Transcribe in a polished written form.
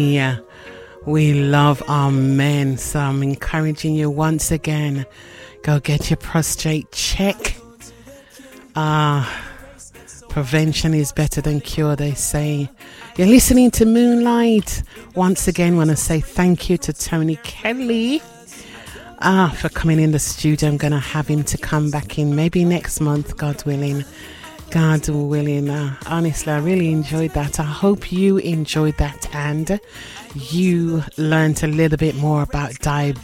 Yeah, we love our men, so I'm encouraging you once again, go get your prostate check. Prevention is better than cure, they say. You're listening to Moonlight. Once again, want to say thank you to Tony Kelly for coming in the studio. I'm going to have him to come back in maybe next month, God willing. God willing. Honestly, I really enjoyed that. I hope you enjoyed that and you learned a little bit more about diabetes.